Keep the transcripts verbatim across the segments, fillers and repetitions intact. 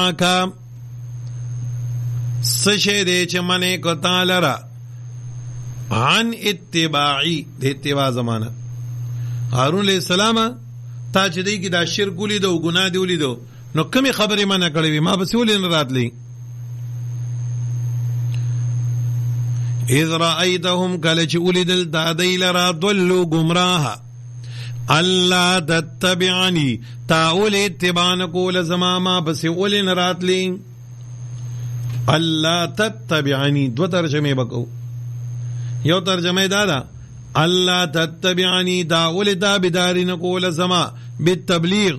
کا سشه دے چه منه کو تالرا عن اتباعی د اتباع زمانہ. هارون علیہ السلام تا چې دی کی دا شرک ولیدو او ګناه دی ولیدو نو کمی خبرې منه کړې وي ما بس ولې نه راتلی. اذ رأیتهم کله چې ولیدل دا دی لرا ضلوا گمراه الله تتبعنی تا ولې اتباع نه کول زما ما بس ولې نه راتلی. الله تتبعنی دو ترجمه بکو. یو ترجمه دا دا الله تتبعنی دا ولې دا بداری نه کول زما بالتبلیغ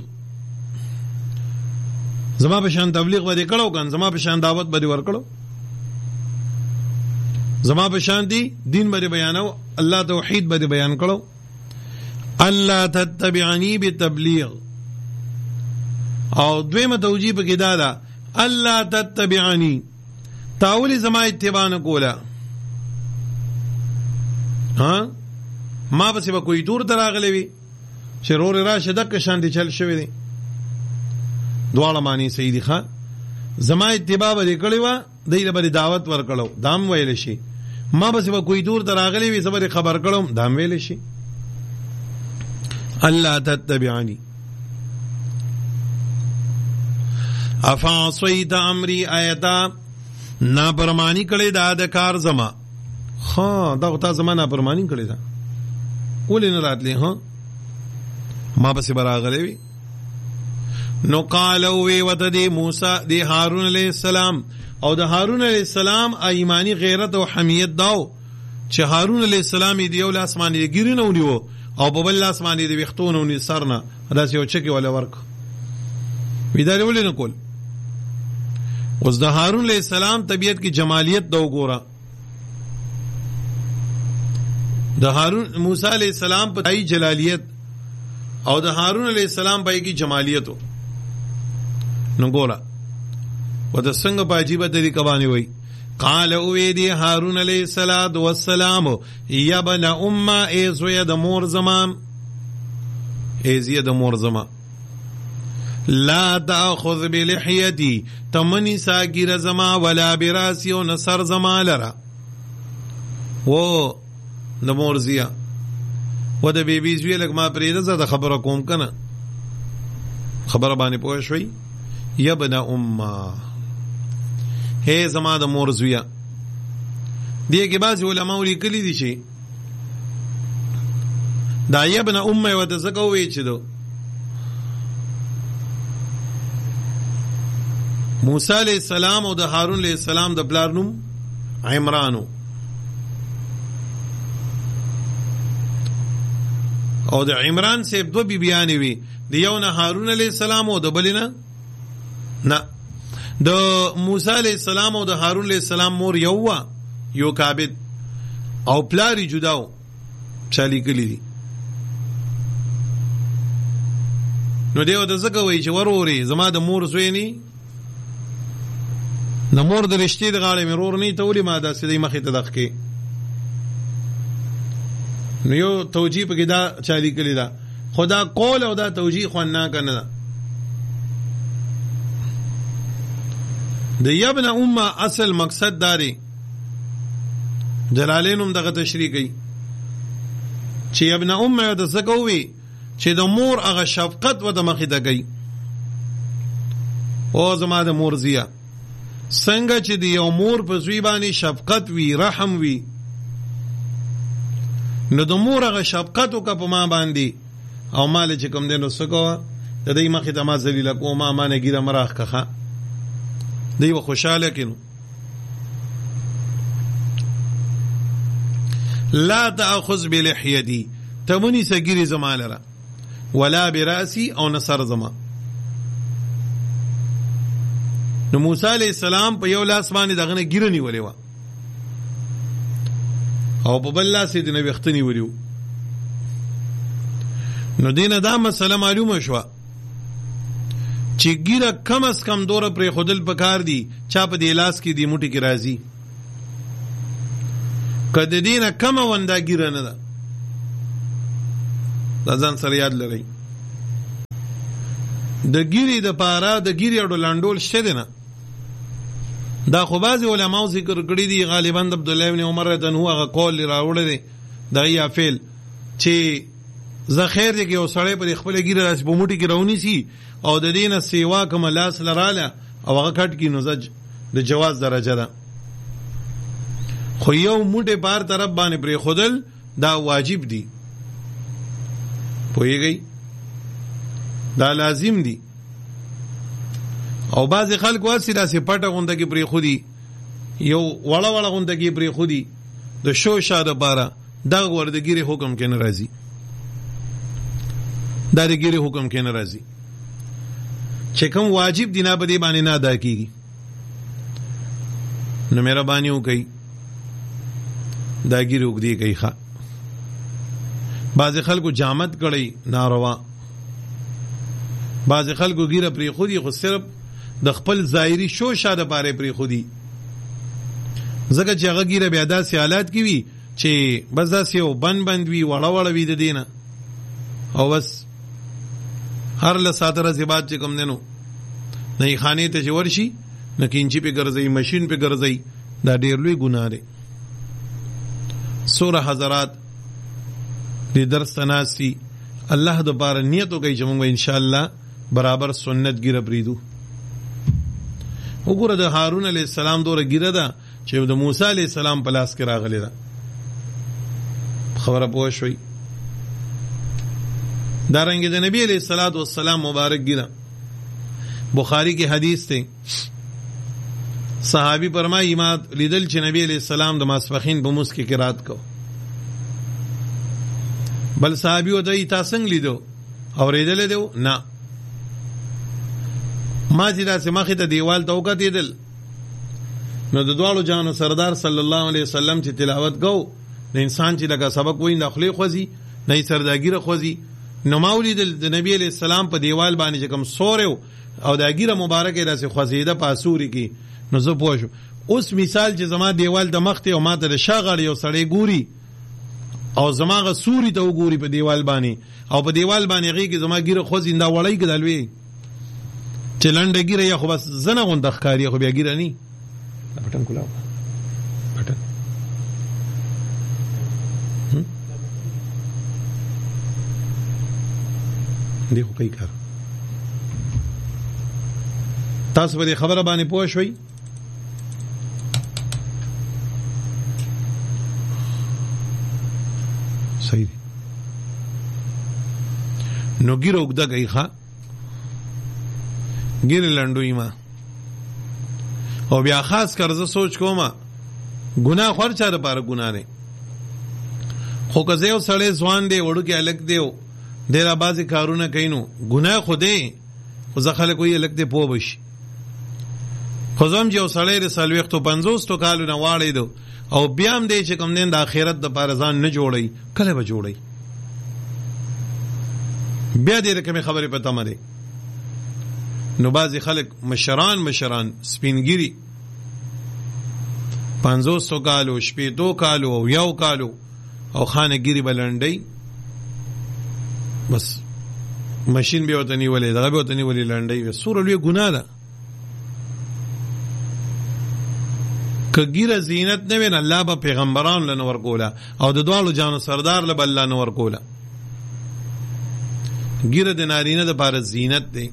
زما په شان تبلیغ باندې کړو کن زما په شان دعوت باندې ور کړو زما په شان دی دین باندې بیانو الله توحید باندې بیان کړو. الله تتبعنی بالتبلیغ او دویمه توجیه په کې دا دا الله تتبعنی تاولی زما اتباع نه کوله ها ما بس به کوئی تور دراغلی وي چې رور راشه دک شان دي چل شوی دی دواړه معنی صحیح دي. خان زما اتباع به کړی و دای له دعوت ور کړو دام ویل شي ما بس به کوئی تور دراغلی وي صبر خبر کړم دام ویل شي. الله تتبعنی افعصیت امری آیتا نافرمانی کړی دا د کار زما ها دا تا زما نافرمانی کړی دا ولې نه راتلی ها ما بس براغلی وي. نو قالو وی وته دی موسی دی هارون علیہ السلام او د هارون علیہ السلام ایمانی غیرت او حمیت داو چې هارون علیہ السلام دی یو لاس باندې ګیرنه ونیو او په بل لاس باندې د وختونه ونی سرنه داسې یو چکی ولا ورک ویداري ولې نه کول. اوس د هارون علیہ السلام طبیعت کی جمالیت دا وګوره د هارون موسی علیہ السلام په ای جلالیت او د هارون علیہ السلام په کی جمالیت نو ګوره وته څنګه په عجیبه طریقه باندې وای. قال او دی هارون علیہ السلام یا ابن امه ای زوی د مور زمان ای زوی د مور زمان لا تأخذ بلحیتی تمنی ساگیر زما ولا براسی و نصر زما لرا و نمور زیا و دا بیبی زوی لگ ما پریدزا دا خبر کوم کنا خبر بانی پوشوی یبن امه ہے زما دا مور زویا دیگه که بعضی علماء لیکلی دی چی دا یبن امه و دا زکووی چی دو موسی علیہ السلام او د هارون علیہ السلام د پلار نوم عمرانو او د عمران سے دو بی بیانی وی د یو نه هارون علیہ السلام او د بلینا نه د موسی علیہ السلام او د هارون علیہ السلام مور یو یو کابد او پلاری جداو چالی کلی دی نو دیو د زکه وی چې وروري زما د مور زوی نی نمور د رشتې د غاړې مې رور نه تولی ما دا سیدی مخې ته دخ کې نو یو توجیه پکې دا چالي کړی دا خدا قول او دا توجیه خو نه کنه دا د یبن امه اصل مقصد داري جلالینم دغه تشریح کوي چې ابن امه د زکوي چې د مور هغه شفقت و د مخې ته کوي او زما د مور زیه څنګه چې د یو مور په زوی باندې شفقت وی رحم وی نو د مور هغه شفقت وکړه په ما باندې او مال چې کوم دی نو څه کوه د دې مخې ته ما ذلیله کوم ما ما نه ګیره مراخ کښه دی به خوشحاله کینو. لا تأخذ بلحیتی تمنی سګیری زما لره ولا براسی او نصر زما. نو موسی علیہ السلام په یو لاس باندې دغه نه ګیره نیولې وه او په بل لاس یې د نه ویښته نیولي وو. نو دینه دا مسله معلومه شوه چې ګیره کم از کم دوره پرېښودل پکار دي چا په دې لاس کې دې موټي کې راځي که د دې نه کمه ونده ګیره نه ده دا ځان سره یاد لرئ. د ګیری د پاره د ګیری او لانډول شته دی نه. دا خو بعض علماء ذکر کړی دي غالبا د عبد الله ابن عمر رضی الله عنه هغه قول راوړی دی دا یا فعل چې زه خیر دی کې یو سړی په خپل ګیره راس په موټي کې راونی سي او د دینه سیوا کوم لاس لراله او هغه کټ کې نو زج د جواز درجه ده. خو یو موټه بار طرف باندې پرې خودل دا واجب دي پوهیږئ دا لازم دي. او بعض خلک واسي داسې پټه غونډه کې پرې خودي یو وړه وړه غونډه کې پرې خودي د شو شاده بارا دا وردګيري حکم کې ناراضي دا دګيري حکم کې ناراضي چې کوم واجب دي نه بده باندې نه ادا کیږي نو مهرباني وکړئ دا ګيري وګدي کوي ښا. بعض خلکو جامت کړي ناروا بعض خلکو ګيره پرې خودي خو صرف د خپل ظاهري شو شاده پاره پرې خودي زګه چې هغه ګيره بیا داسې حالات کې وي چې بس داسې یو بند بند وي وړه وړه وي د دینه او بس هر له ساتره زبات چې کوم دینو نه خانه ته چې ورشي نه کینچی په ګرځي ماشين په ګرځي دا ډېر لوی ګناه دی. سوره حضرات دې درس تناسي الله د بار نیت وکړي چې موږ ان شاء الله برابر سنت ګیره بریدو. وګوره د هارون علی السلام دوره ګیره ده چې د موسی علی السلام په لاس کې راغلی ده خبره پوه شوي. دارنګه د نبی علیہ الصلوۃ والسلام مبارک ګیره بخاری کې حدیث ته صحابي فرمایي ما لیدل چې نبی علیہ السلام د ماسپخین په موس کې قرات کو بل صحابي ودی تاسو څنګه لیدو اوریدل دیو نه ما چې دا سمخه ته دیوال ته وکتیدل نو د دوالو جانو سردار صلی الله علیه وسلم چې تلاوت کو د انسان چې لکه سبق وای نه خلی خوځي نه سرداګیره خوځي نو مولید د نبی علیہ السلام په دیوال باندې کوم سورو او د اګیره مبارکه داسې خوځیده پاسوري کې نو زه پوه شو. اوس مثال چې زما دیوال د مخ ته او ماته د شاغړ یو سړی ګوري او زما غ سوري ته وګوري په دیوال باندې او په دیوال باندې غي کې زما ګیره خوځیندا وړای کې دلوي چې لنډه ګیره یا خو بس زنه غوند ښکاری خو بیا ګیره نی بټن کولاو بټن دی خو کوي کار. تاسو به خبره باندې پوه شوي صحیح نو ګیره وګدا کوي ښا ګیره لنډوي ما او بیا خاص کر زه سوچ کوم ګناه خور چا د پاره ګناه نه خو که زه یو سړی ځوان دی وړو کې الګ دیو ډېر بازي کارونه کینو ګناه خو دی خو ځکه خلک وایي الګ دی پوه بشي خو زم چې یو سړی د څلوېښتو پنځوسو کالو نه واړی دو او بیا هم دی چې کوم دین د آخرت د پاره ځان نه جوړی کله به جوړی بیا دې رقمې خبرې په تمه دی. نو بعضې خلک مشران مشران سپینګیري پنځوسو کالو شپېتو کالو او یو کالو او خانهګیري به لنډی بس ماشین به ورته نیولې دغه به ورته نیولې لنډی سوره لویه ګناه ده. که ګیره زینت نه وي الله به پیغمبران له نه ورکوله او د دوالو جانو سردار له به الله نه ورکوله. ګیره د نارینه دپاره زینت دی.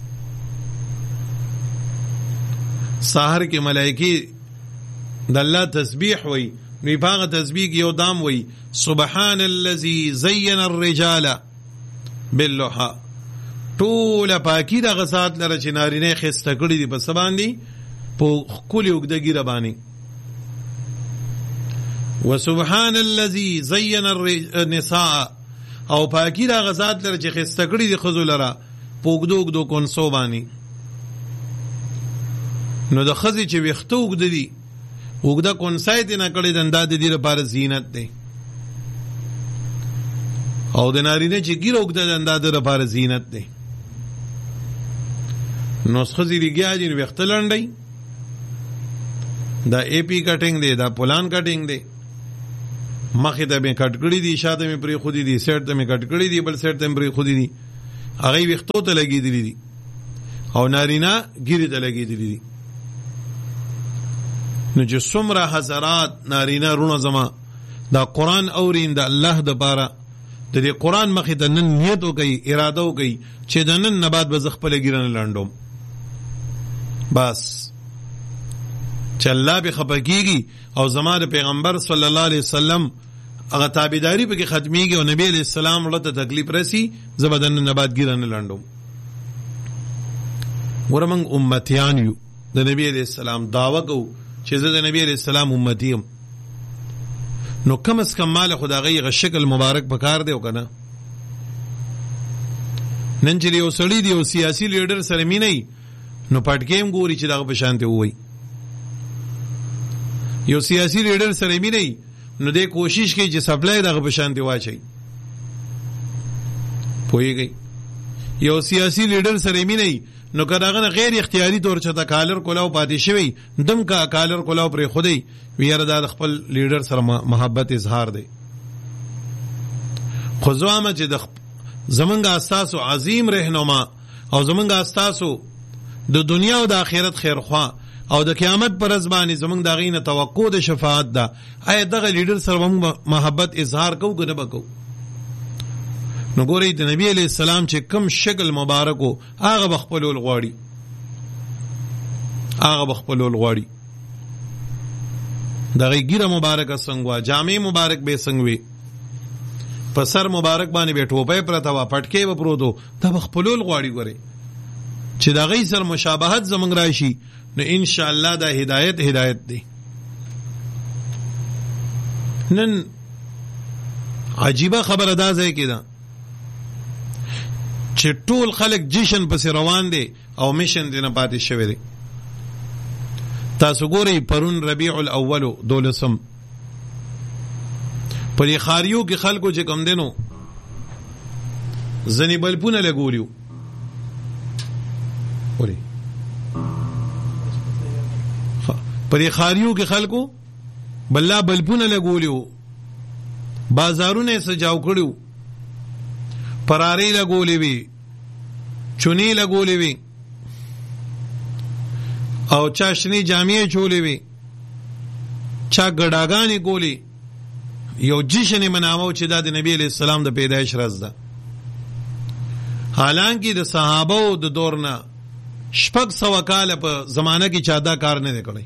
سحر کې ملائکې د الله تسبیح وي نو په هغه تسبیح کې یو دام وي سبحان الذي زين الرجال باللحى ټوله پاکي دغه ذات لره چې نارینه ښایسته کړي دي په څه باندې په ښکلې اوږده ګیره باندې وسبحان الذي زين النساء او پاکي دغه ذات لره چې ښایسته کړي دي ښځو لره په اوږدو اوږدو کونسو باندې نو د ښځې چې ویښته اوږده دي اوږده کونسای دې نه کړې دندا د دې لپاره زینت دی او د نارینه چې ګیره اوږده دندا د لپاره زینت دی. نو ښځې لګیا دي ویښته لنډی دا ای پی کټینګ دی دا پلان کټینګ دی مخې ته مې کټ کړي دي شاته مې پرې خودي دي سیټ ته مې کټ کړي دي بل سیټ ته مې پرې خودي دي هغه ویښتو ته لګېدلي دي او نارینا ګیرې ته لګېدلي دي. نو چې څومره حضرات نارینا رونه زما دا قرآن اورین د الله د پاره د دې قرآن مخې ته نن نیت وکړي، اراده وکړي چې د نن نه بعد به زه خپله ګیره نه لنډوم. بس چې الله به خفه کېږي او زما د پیغمبر صلی الله علیه وسلم هغه تابعداري پکې ختمېږي او نبی علیه السلام ورته ته تکلیف رسي، زه به د نن نه بعد ګیره نه لنډوم. ګوره موږ امتیان یو، د نبی علیه السلام دعوه کوو چې زه د نبی علیه السلام امتی یم. نو کم از کم مال خو د هغې هغه شکل مبارک پکار دی او که نه. نن چې یو سړي دی یو سیاسي لیډر سره مینه نو پټکې هم ګوري چې دغه په شانتې ووایي. یو سیاسي لیډر سره مینه نو دی کوشش کوي چې سپلای دغه په شانتې واچوي. پوهېږئ یو سیاسي لیډر سره مینه نو که دغه نه غیر اختیاري طور چېرته کالر کولاو پاتې شوی دم که کالر کولاو پرېښودی وي یاره دا د خپل لیډر سره محبت اظهار دی. خو زه وایم چې د زمونږ استاسو عظیم رهنما او زمونږ استاسو د دنیا او د آخرت خیرخوا او د قیامت پر ورځ باندې زمونږ د هغې نه توقع د شفاعت ده. آیا دغه لیډر سره موږ محبت اظهار کوو که نه به کوو؟ نو ګورئ د نبی علیه السلام چې کم شکل مبارک و هغه به خپلول غواړي، هغه به خپلول غواړي. د هغې ګیره مبارکه څنګه وه، جامې مبارک به څنګه وي، په سر مبارک باندې به ټوپۍ پرته وه، پټکې به پروت و، دا به خپلول غواړي. ګورئ چې د هغې سره مشابهت زموږ راشي نو انشاءالله دا هدایت هدایت دی. نن عجیبه خبره دا ځای کې ده چې ټول خلک جشن پسې روان دي او میشن دی نه پاتې شوی دی. تاسو ګورئ پرون ربیع الاول دولسم په دې ښاریو کې خلکو چې کوم دی نو ځینې بلپونه لګولي وو. په دې ښاریو کې خلکو بله بلپونه لګولي وو، بازارونه یې سجاو کړي وو، پرارې لګولې وي، چونې لګولې وي او چا شنې جامې چولې وي، چا ګډاګانې کولې. یو جشن یې مناوه چې دا د نبی علیه السلام د پیدایش ورځ ده. حالانکه د صحابو د دور نه شپږ سوه کاله په زمانه کې چا دا کار نه دی کړی.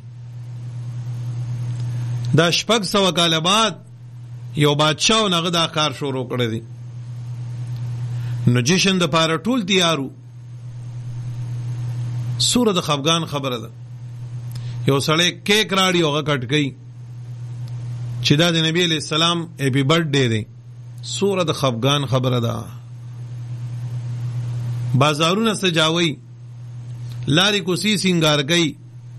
دا شپږ سوه کاله بعد یو بادشاه او هغه دا کار شروع کړی دی. نو جشن د پاره ټول تیارو. سوره د خفګان خبره ده. یو سړی کیک راړي او هغه کټ کوي چې دا د نبی علیه السلام هیپی برثډے دی. سوره د خفګان خبره ده. بازارونه سجاوي، لارې کوڅې سینګار کوي.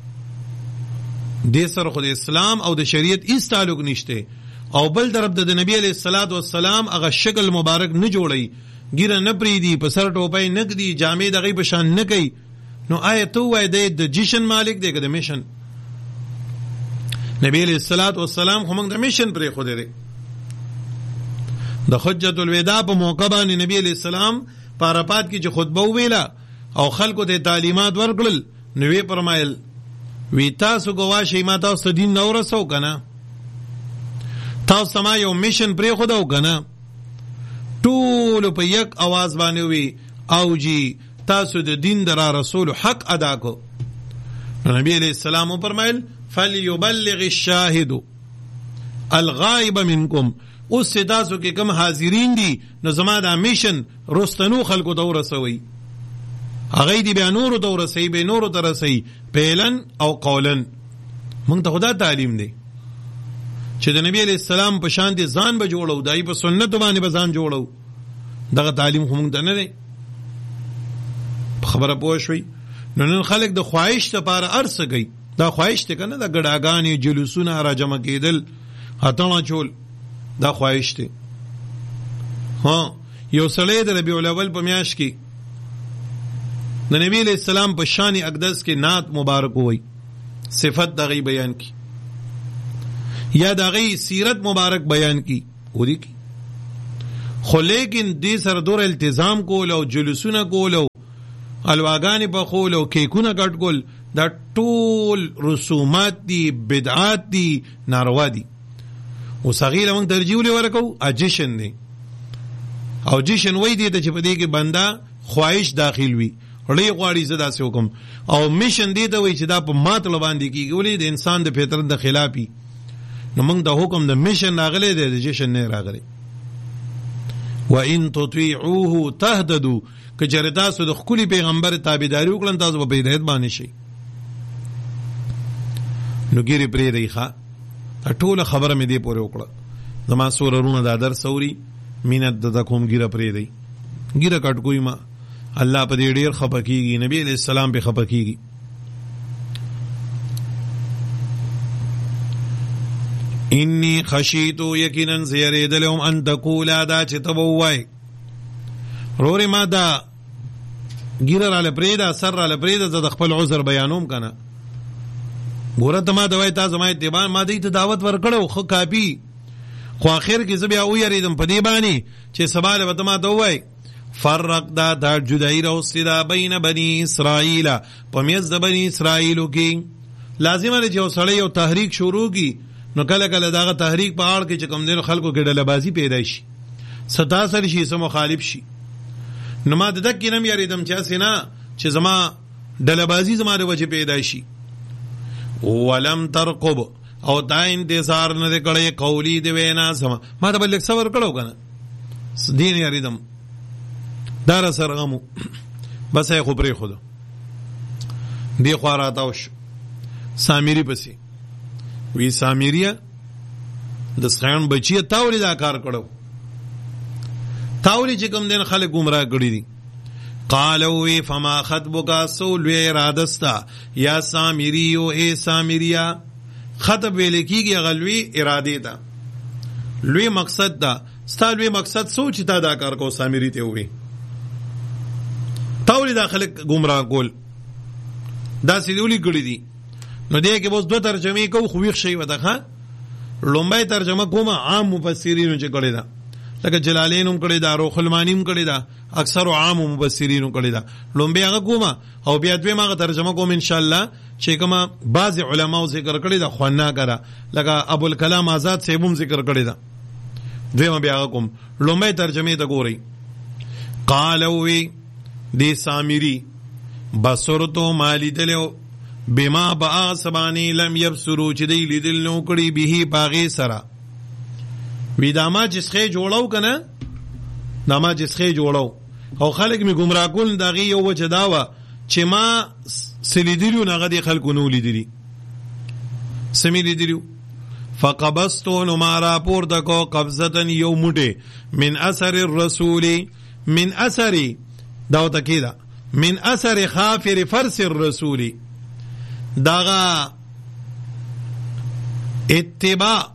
دې سره خو د اسلام او د شریعت هیڅ تعلق نشته. او بل طرف د نبی علیه السلام هغه شکل مبارک نه جوړي، ګیره نه پریدي، په سر ټوپۍ نه ږدي، جامې د هغې په شان نه کوي. نو آیا ته ووایې دی د جشن مالک دی که د میشن؟ نبی علیه السلام خو موږ د میشن پرېښودی دی. د حجة الوداع په موقع باندې نبی علیه السلام په عرفات کې چې خطبه وویله او خلکو ته تعلیمات ورکړل نو ویې فرمایل وی تاسو ګواه شئ ما تاسو ته دین نه ورسو که نه؟ تاسو ما یو میشن پرېښوده او که نه؟ ټولو په یک اواز باندې وی او جی تاسو د دین در رسول حق ادا کو. نو نبی علیہ السلام وفرمایل فلیبلغ الشاهد الغائب منکم. اوس تاسو کې کوم حاضرین دي نو زما دا میشن رستنو خلکو ته ورسوي، هغه دی بیا نورو ته ورسوي، به نورو ته رسوي پیلن او قولن. موږ ته خدا تعلیم دی چې د نبی علیہ السلام په شان دي ځان به جوړو، دای په سنت باندې به ځان جوړو. دغه تعلیم خو موږ ته نه دی. خبره پوه شوي؟ نو نن خلک د خواهش لپاره هر څه کوي. دا خواهش دی که نه؟ د ګډاګانې جلوسونه راجمع کېدل، اتڼه چول، دا خواهش دی. ها یو سړی د ربیع الاول په میاشت کې د نبی علیہ السلام په شان اقدس کې نعت مبارک ووایي، صفت د هغې بیان کی یا د هغې سیرت مبارک بیان کی وری کی. خو لیکن دې سره دور التزام کول او جلوسونه کول الواګانې په خول او کیکونه ګټ کول دا ټول رسومات دي، بدعات دي، ناروا دي. او صغیره موږ ترجیح ولې ورکو؟ اجشن دی. او جشن وای دی چې په دې کې بنده خواهش داخل وي، لې غواړي زدا سه حکم. او میشن دی ته وای چې دا په ماته باندې کیږي، ولې د انسان د فطرت د خلافي. نو موږ د حکم د میشن راغلي دی، د جشن نه راغلي. وان تطيعوه تهتدوا، که چېرې تاسو د خپل پیغمبر تابعداري وکړئ تاسو په هدایت باندې شئ. نو ګيري پرې دی ښا ټول خبره مې دی پورې وکړه. زما سوررونه دا درس اوري مینت د کوم ګیره پرې دی، ګیره کټ کوی ما الله په دې ډیر خپه کیږي، نبی علیہ السلام په خپه کیږي. انی خشیتو یقینا زیریدلهم ان تقولا دا چې تبوای روري ما دا ګیره را لپریدا سر را لپریدا زه د خپل عذر بیانوم کنه. ګوره ته ما دوای تاسو ما اتباع ما دې ته دعوت ورکړو خو کافی، خو اخر کې زه بیا ویریدم په دې باندې چې سباله به ما دوای فرق دا دا جدای راوستدا بین بنی اسرائیل، په میز د بنی اسرائیلو کې لازمه ده چې سړی یو تحریک شروع کی، نو کله کله داغه تحریک په اړه کې چې کوم دین خلکو کې ډله‌بازي پیدا شي، ستاسر شي، سم مخالف شي. نو ما د دک نم یریدم چې سینا چې زما ډله‌بازي زما د وجه پیدا شي. ولم ترقب او دا انتظار نه کړي قولی دی وینا سم ما ته بل صبر کړو کنه دین یریدم دار سرغمو بس یې خبرې خود دی خو راتاوش سامری پسې وی سامریه د سخن بچی تاولی دا کار کړو، تاولی چې کوم دین خلک گمراه کړی دي. قالوا فما خطبك سول ارادستا یا سامریو اے سامریا. خطب ویل کیږي غلوی اراده ده، لوی مقصد ده. ستا لوی مقصد سوچ تا دا کار کو سامری ته وي، تاولی دا خلک گمراه کول دا سیدولی کړی دي. نو دې کې بس دوه ترجمه کو خو ویښ شي وته ها. لومبای ترجمه کومه عام مفسرین چې کړی دا، لکه جلالین هم کړی دا، روح المانی هم کړی دا، اکثر عام مفسرین هم کړی دا. لومبای هغه کومه او بیا دوی ما ترجمه کوم ان شاء الله چې کومه بعض علماو ذکر کړی دا خوانا کرا، لکه ابو الکلام آزاد سیبوم ذکر کړی دا. دوی ما بیا کوم لومبای ترجمه ته ګوري. قالوا دی سامری بصرتو مالی دلو بما با سبانی لم یبصرو چې دی لیدل نو کړي به باغې سره. وی داما جسخه جوړاو کنه، داما جسخه جوړاو او خلک می گمراه کول دغه یو وجه داوا چې ما سلیدلو نه غدي خلکو نو لیدلی سمی لیدلو. فقبستو نو ما را پورته کو قبضتن یو موټه من اثر الرسول، من اثر داو تکیدا من اثر خافر فرس الرسول، داغا اتباع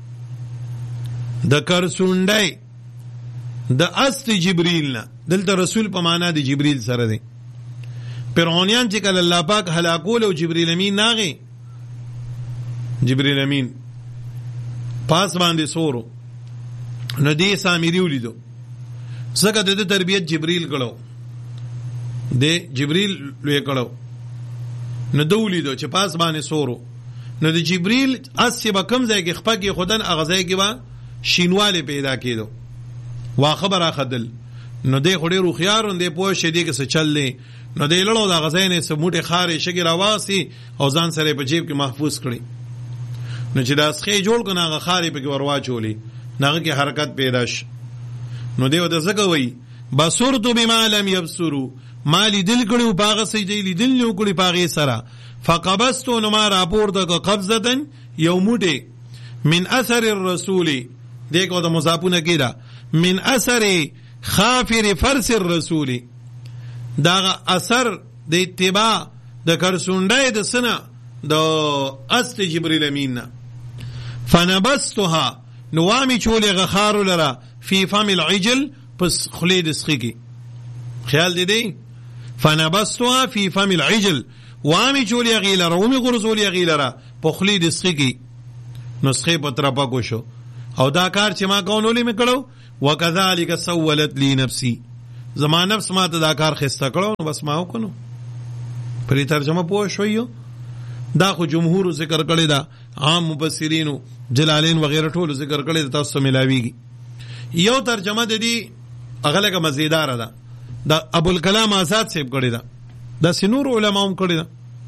د کرسونډای د است جبريل نه. دلته رسول په معنا د جبريل سره دی. فرعونیان چې کله الله پاک هلاکول او جبريل امین ناغي، جبريل امین پاس باندې سورو نو دې سامری ولیدو څنګه د تربيت جبريل کړو، د جبريل لوی کړو. نو دولیدو چې پاس باندې سورو نو د جبريل اسی به کم ځای کې خپه کې خودن اغزای کې با شینواله پیدا کېدو. وا خبره خدل نو دې خوري رو خيارون دې پوه شه دې کې څه چللې. نو دې لړو د اغزای نه سموټه خارې شګي راواسي او ځان سره په جیب کې محفوظ کړي. نو چې دا سخې جوړ کنه هغه خارې په کې ورواچولې، ناغه کې حرکت پیدا ش. نو دې ود زګه وای بصرتو بما لم يبصروا، مالی دل کړو پاغه سجدي لیدل نو کړي پاغه سره. فقبستو نو ما راپور د قبضتن یو موټه من اثر الرسول، دیکھو د مضافونه کیدا من اثر خافر فرس الرسول، دا اثر د اتباع د کرسونډای د سنه د است جبريل امین. فنبستها نوامی چولی غخارو لرا فی فم العجل پس خلید اسخی، خیال دی دی فنبستها فی فم العجل وامی چولی غیلرا ومی غرزولی غیلرا پا خلید اسخی کی نسخی پترا پاکو شو. او دا کار چې ما کونولی می کړو وکذالک سولت لی نفسی، زما نفس ما ته دا کار خسته کړو نو بس ما وکړو. پرې ترجمه پوه شوي. دا خو جمهور ذکر کړی دا، عام مفسرینو جلالین وغیرہ ټول ذکر کړی دا، تاسو ملاویږي. یو ترجمه د دې هغه لکه مزیدار ده، دا ابو الکلام آزاد صاحب کړی دا، دا سنور علماء هم کړی دا.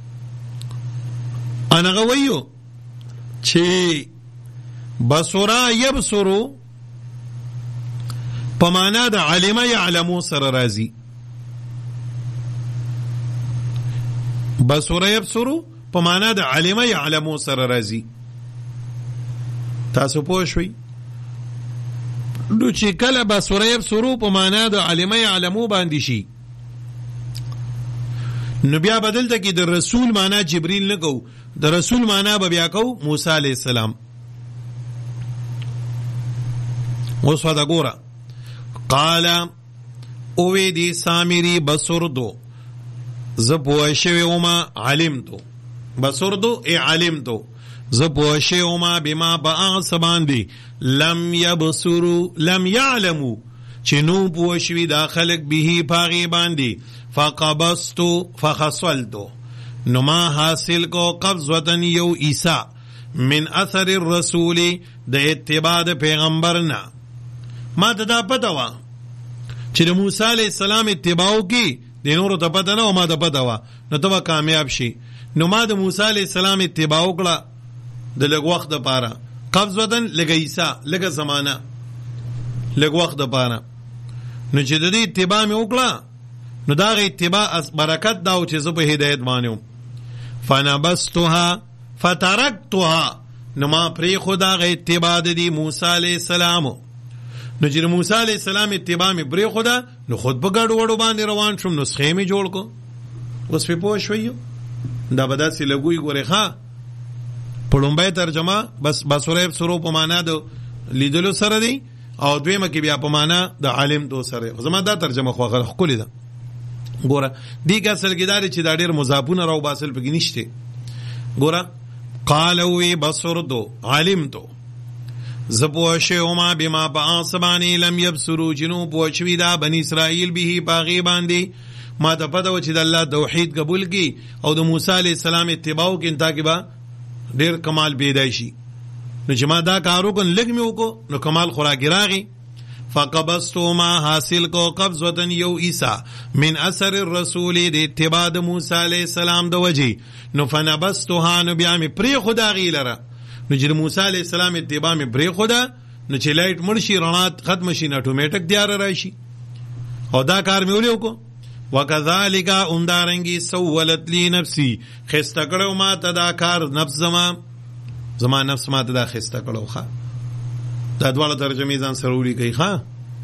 انا غویو چې بصرا یبصرو په معنا د علم یعلمو سره راځي. بصرا یبصرو په معنا د علم یعلمو سره راځي. تاسو پوه شئ نو چې کله بصرا یبصرو په معنا د علم یعلمو باندې شي نو بیا بدلته کې د رسول معنا جبريل نه کو، د رسول معنا به بیا کو موسی علیہ السلام. اوس ودا ګوره قال اوی دی سامری بصردو زپوشوی اوما علمتو، بصردو ای علمتو زپوشوی اوما بما با آغسبان دی لم یبصرو لم یعلمو چنو پوشوی دا خلق بیهی پاغی باندی فقبستو فخصلتو نما حاصل کو قبضوتن یو عیسیٰ من اثر الرسول دا اتباع دا پیغمبرنا. ما ته دا پته وا چې د موسی علیہ السلام اتباع کی د نورو ته پته نه و، ما ته پته وا نو ته به کامیاب شي. نو ما د موسی علیہ السلام اتباع وکړه د لږ وخت دپاره، قبض وطن لږ عیسی لږه زمانه لږ وخت دپاره. نو چې د دې اتباع مې وکړه نو دا غي اتباع برکت دا و چې زه په هدایت باندې وم. فنبستها فترکتها نو ما پرېښو دا غي اتباع د دې موسی علیہ السلام. نو چې موسی علیہ السلام اتباع مې پرېښو دا نو خود په ګډو وړو باندې روان شوم، نسخې مې جوړ کو. اوس پې پوه شوئ دا به داسې لګوي. ګورې ښه په لومبۍ ترجمه بس بصرا یبصرو په معنا د لیدلو سره دی او دویمه کې بیا په معنا د عالم دو سره. زما دا ترجمه خو ښکلې ده. ګوره دې کې اصل کې دا دی چې دا ډېر مضافونه راو باسل پکې نشته. ګوره قال وی بصردو علمتو زپوشه اوما بما بآسبانی لم یبصرو جنو پوشوی دا بنی اسرائیل به باغی باندی. ما ته پته و چې د الله توحید قبول کی او د موسی علیہ السلام اتباع کی تاکي با ډیر کمال پیدا شي. نو چې ما دا کارو کن لګ مې وکړو نو کمال خوراک راغی. فقبضتو ما حاصل کو قبضوتن یو عیسی من اثر الرسول د اتباع د موسی علیہ السلام د وجه. نو فنبستها نو بیا مې پرې خدا غی لره. نو چې موسی علیہ السلام اتباع مې پرې خدا نو چې لایټ مړ شي رڼا ختم شي نو اتوماتیک تیار راشي او دا کار مې ولې وکړو. وکذالک اندارنګي سولت لی نفسی خسته کړو ما ته دا کار نفس زما زما نفس ما ته دا خسته کړو. ښه دا دواړه ترجمې ځان سره ولیکئ. ښه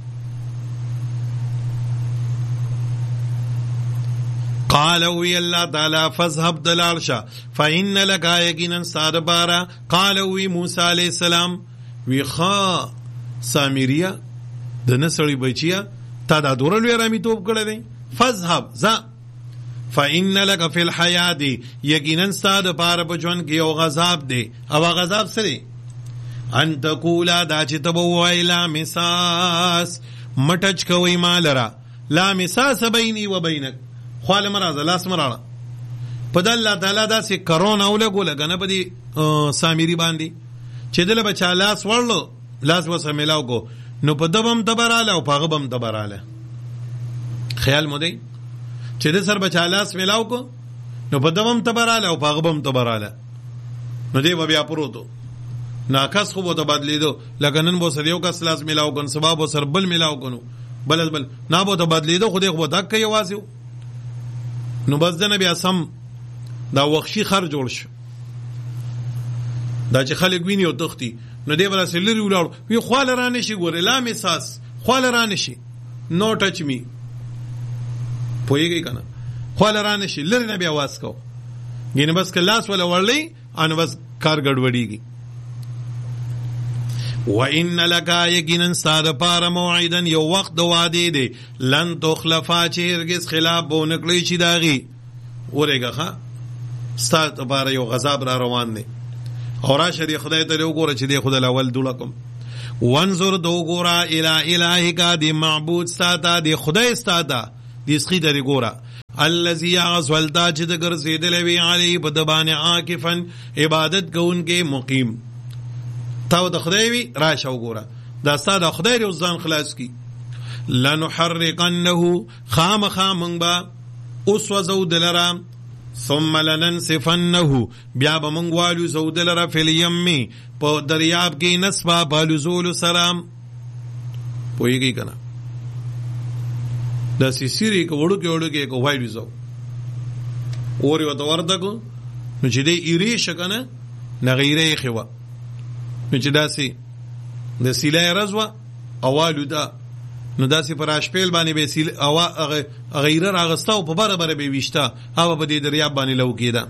قال وی الله تعالی فذهب دلالشا فإن لك یقینا صادبارا. قال وی موسی علیہ السلام وی خا سامریه د نسړی بچیا تا دا دور لوی رامي توپ کړی دی. فذهب ذا فإن لك فی الحیات یقینا صادبارا په ژوند کې یو غضب دی او غضب سره ان تقولا دا چې تبوای لا مساس مټچ کوي مالرا لا مساس بیني و بینک خواله مرازه لاس مراله په د الله تعالی داسې کرونا ولګوله کنه په دې سامری باندې چې دله بچا لاس ورلو لاس وسه ملاو کو نو په دبم تبراله او په غبم تبراله. خیال مو دی چې د سر بچا لاس ملاو کو نو په دبم تبراله او په غبم تبراله نو دی بیا پروتو ناکس خو به تبادلیدو لکه نن به سر یو کس لاس ملاو کن سبا به سر بل ملاو کنو بل بل نه به تبادلیدو خو دی خو دک یوازې نو بس دنه بیا سم دا وخشي خر جوړ شو. دا چې خلک ویني او تختی نو دی بل سره لري ولاړ وی خواله را نشي ګوره لا مساس خواله را نشي نو ټچ می پويږي کنه خواله را نشي لری نه بیا واس کو ګینه بس کلاس ولا ورلی ان بس کار ګډوډیږي. وَإِنَّ لَكَ یقینا ساده پار موعدا یو وخت د وعده دی لن تخلفا چې هرگز خلاف به نکړي شي داغي. ورګه ښا ستاسو لپاره یو غضب را روان دی او را شری خدای ته وګوره چې دی خدای الاول دلکم وانظر دو گورا الى الهکا دی معبود ساتا دی خدای ساتا دی سخی داری گورا الذی اغسولتا چه دگر زیدلوی علی بدبان عاکفن عبادت کون کے مقیم تاو دا خدای وی راشاو گورا دا ستا دا خدای ری ازدان خلاص کی لنحرقنه خام خامنگ با اس وزو دلرام ثم لننصفنه بیا با منگوالو زو دلرا فی الیمی پا دریاب کی نصبا بالوزول سلام پوئی گئی کنا دا سی سیری که وڑو که وڑو که که وایلو زو اوری و تورده که نو چه ده ایریش کنه نغیره خوا نو چه دا سی دا سیلای رزوه اوالو دا نو داسې پر اشپیل باندې به سیل او غیره راغستا او په بره بره به ویشتا او په دې دریاب باندې لو کېده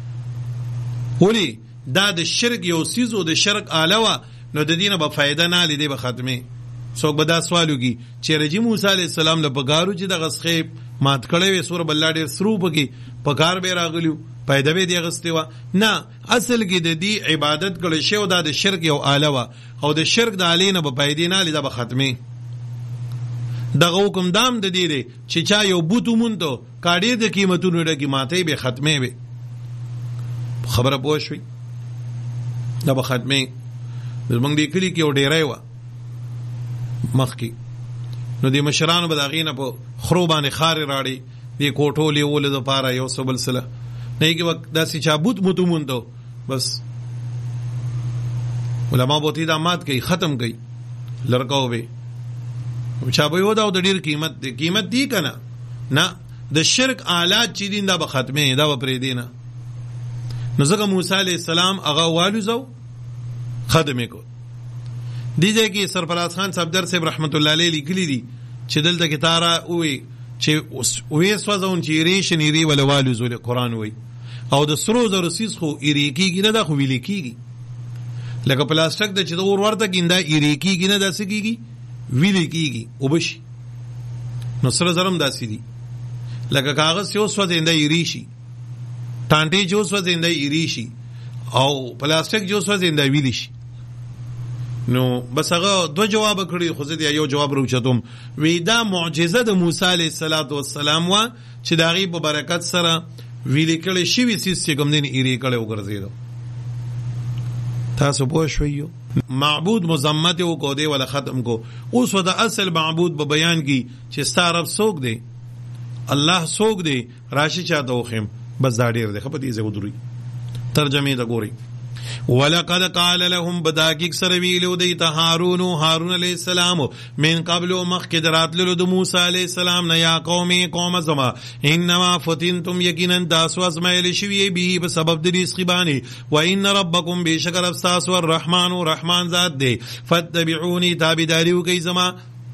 ولی دا د شرک یو سیز او د شرک علاوه نو د دینه به فائدہ نه لیدې به ختمه څوک به دا سوالو کی چې رجی موسی علی السلام له پګارو چې د غسخې مات کړي وې سور بل ډېر سرو پکې پګار به راغلیو پیدا به دی غستې و نه اصل کې د دې عبادت کړي شی او د شرک یو علاوه او د شرک د علینه به فائدې نه لیدې به ختمه دغه حکم دام د دې دی چې چا یو بوتو مونته کاډې د قیمتونو ډکې ماته به ختمه وي خبره پوه شوي دا به ختمه زمونږ دې کلي کې یو ډیری وه مخکې نو دې مشرانو به د هغې نه په خرو باندې خارې راړې دې کوټو لیولو دپاره یو څه بل سله نه کې به داسې چا بوت موتو مونته بس علما بوتې دا مات کوي ختم کوي لړکاو به چا به یو دا د ډیر قیمت دی قیمت دی کنه نه د شرک آلات چې دین دا به ختمه دا به پرې دی نه نو ځکه موسی علیہ السلام هغه والو زو خدمه کو دیږي کې سرفراز خان صاحب در صاحب رحمت الله علیه لیکلی دي چې دلته کې تارا وې چې وې سوځون چې ریشنی ری ول والو زو قرآن وې او د سرو زرو سیس خو اریکیږي نه دا خو ویل کیږي لکه پلاستیک د چې د اور ورته کیندا اریکیږي نه داسې کیږي ویلی کیږي او بشي نو سره زرم داسې دي لکه کاغذ یو سوځنده ایری شي ټانټې جو سوځنده ایری شي او پلاستیک جو سوځنده ویلی شي نو بس هغه دو جواب کړی خو زه یو جواب روچتم وی دا معجزه د موسی علیه السلام وا چې د هغې په برکت سره ویلی کړی شوي څیز چې کوم دین ایری کړی وګرځېدو تاسو پوه شوئ معبود مزمت او کو دے ولا ختم کو اس ودا اصل معبود به بیان کی چې ستا رب څوک دی الله څوک دی راشي چاته وخم بس دا ډیر دی خپه دې زه ودري ترجمه دا ګوري ولقد قال لهم بداکک سره ویلو دی ته هارون هارون علیہ السلام من قبل مخکدرات له د موسی علیہ السلام نه یا قومي قوم زما انما فتنتم یقینا تاسو ازمایل شوی به په سبب د رزق باندې و ان ربکم بشکر استاس الرحمن رحمان ذات دی فتبعونی تابعداریو کوي زما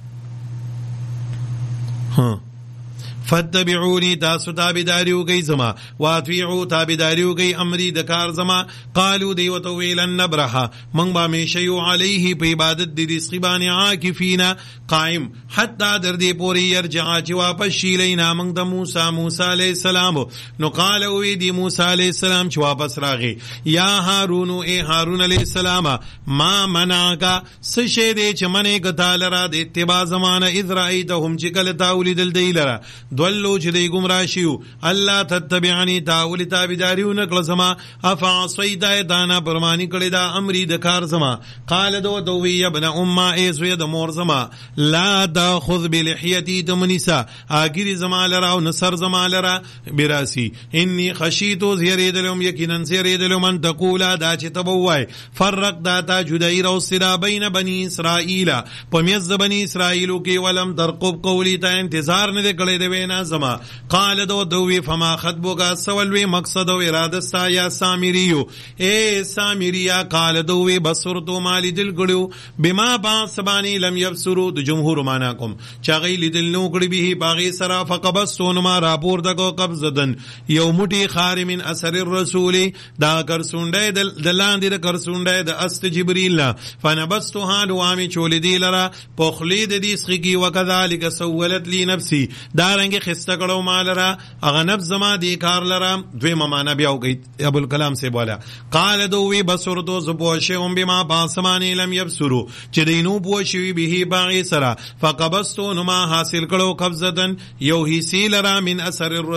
ها فتبعونی تاسو تابعداریو کوي زما واطیعوا تابعداریو کوي امری د کار زما قالو دی وتو ویلن نبرها من با میشیو علیه په عبادت د رزق باندې عاکفینا قائم حتی در دې پوری یرجع چې واپس شي لینا من د موسی موسی علیہ السلام نو قال وی دی موسی علیہ السلام چې واپس راغی یا هارون ای هارون علیہ السلام ما منعک سشه دې چې منې کتال را د اتباع زمانه اذ رایتهم چې کله تاولید الدیلرا دولو چې دی گمراه شیو الله تتبعنی تاول تابعداریو نکړه زما افعصیت دانا پرمانی کړي دا امری د کار زما قال دو دوی ابن امه ایسو د مور زما لا تاخذ بلحیتی تمنسا اگری زما لرا او نصر زما لرا براسی انی خشیت زیریدلم یقینا زیریدلم ان تقول دا چې تبوای فرق داتا جدای رو سرا بین بنی اسرائیل پمیز بنی اسرائیلو کې ولم ترقب قولی تا انتظار نه کړي دی نه زما قال دو دوی فما خطبو کا سوالوی مقصد و اراده ستا یا سامریو اے سامریا قال دوی بصرتو مالی دل کړو بما با سبانی لم یبصرو د جمهور معنا کوم چاغی لیدل نو کړي به باغی سرا فقبستون ما راپور دغه قبضدن یو موټی خار من اثر الرسول دا کر سونډه دلان دې کر سونډه د است جبرئیل فنبستها دوامي چول دی لرا پخلی د دې سخی وکذالک سولت لی نفسی دارنګ څرنګه خسته کړو مال را هغه نفس زما دی کار لرا دوی معنا بیا وګی ابو الکلام سے بولا قال دو وی بصر تو زبوشهم بما باسمانی لم يبصروا چې دینو بوشوی به باغی سرا فقبستو نما حاصل کړو قبضتن یو هی سی لرا من اثر